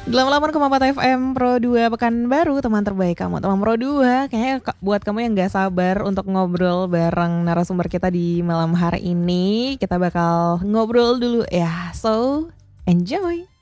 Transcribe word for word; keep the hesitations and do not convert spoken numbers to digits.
delapan puluh delapan koma empat F M Pro dua Pekanbaru, teman terbaik kamu, teman Pro dua. Kayaknya ka- buat kamu yang gak sabar untuk ngobrol bareng narasumber kita di malam hari ini, kita bakal ngobrol dulu ya. So, enjoy.